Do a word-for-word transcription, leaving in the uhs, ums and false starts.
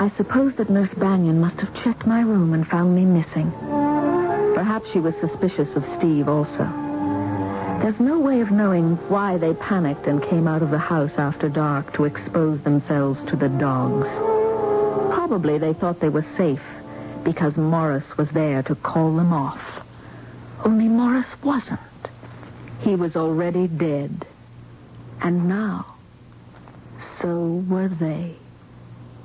I suppose that Nurse Banyan must have checked my room and found me missing. Perhaps she was suspicious of Steve also. There's no way of knowing why they panicked and came out of the house after dark to expose themselves to the dogs. Probably they thought they were safe because Morris was there to call them off. Only Morris wasn't. He was already dead. And now, so were they.